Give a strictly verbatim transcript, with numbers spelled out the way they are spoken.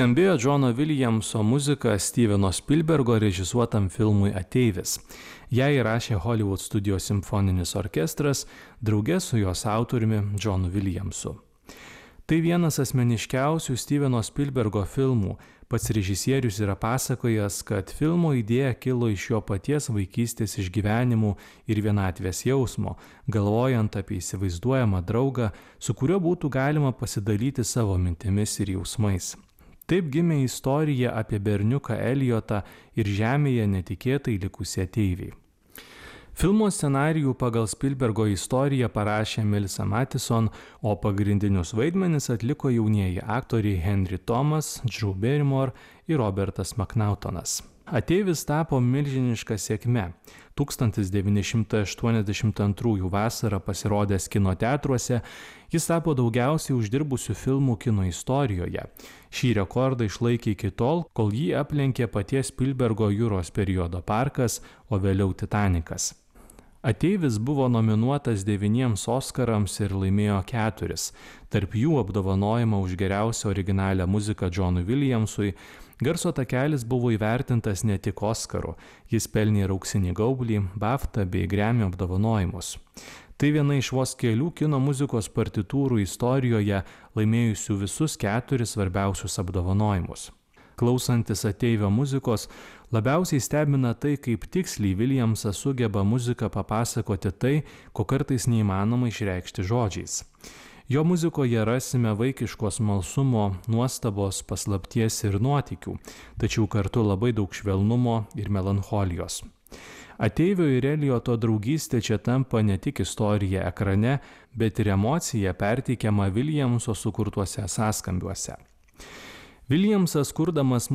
Skambėjo Džono Williamso muzika Steveno Spielbergo režisuotam filmui Ateivis. Ją įrašė Hollywood studijos simfoninis orkestras drauge su jos autoriumi Džonu Williamsu. Tai vienas asmeniškiausių Steveno Spielbergo filmų. Pats režisierius yra pasakojęs, kad filmo idėja kilo iš jo paties vaikystės išgyvenimų ir vienatvės jausmo, galvojant apie įsivaizduojamą draugą, su kuriuo būtų galima pasidalyti savo mintimis ir jausmais. Taip gimė istorija apie berniuką Eliotą ir žemėje netikėtai likusią ateiviai. Filmo scenarijų pagal Spielbergo istoriją parašė Melissa Mathison, o pagrindinius vaidmenis atliko jaunieji aktoriai Henry Thomas, Drew Barrymore ir Robertas McNaughtonas. Ateivis tapo milžiniška sėkme. tūkstantis devyni šimtai aštuoniasdešimt antrųjų vasarą pasirodęs kino teatruose, jis tapo daugiausiai uždirbusių filmų kino istorijoje. Šį rekordą išlaikė iki tol, kol jį aplenkė paties Spielbergo Jūros periodo parkas, o vėliau Titanikas. Ateivis buvo nominuotas devyniems Oskarams ir laimėjo keturis. Tarp jų apdovanojimą už geriausią originalią muziką Džonui Williamsui. Garso takelis buvo įvertintas ne tik Oskaru, jis pelnė ir auksinį gaublį, BAFTA bei Grammy apdovanojimus. Tai viena iš vos kelių kino muzikos partitūrų istorijoje laimėjusių visus keturis svarbiausius apdovanojimus. Klausantis Ateivio muzikos, labiausiai stebina tai, kaip tiksliai Williamsas sugeba muziką papasakoti tai, ko kartais neįmanoma išreikšti žodžiais. Jo muzikoje rasime vaikiškos smalsumo, nuostabos, paslapties ir nuotykių, tačiau kartu labai daug švelnumo ir melancholijos. Ateivio ir Elioto draugystė čia tampa ne tik istorija ekrane, bet ir emocija perteikiama Williamso sukurtuose sąskambiuose. Williamsas kurdamas